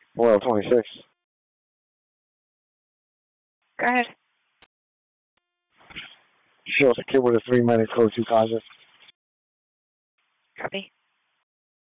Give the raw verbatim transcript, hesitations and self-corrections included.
Well, twenty-six. Go ahead. Shows a kid with a three minute code two causes. Copy.